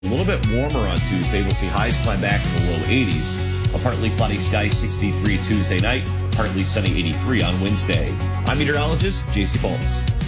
A little bit warmer on Tuesday. We'll see highs climb back in the low 80s. A partly cloudy sky, 63 Tuesday night. Partly sunny, 83 on Wednesday. I'm meteorologist J.C. Bolts.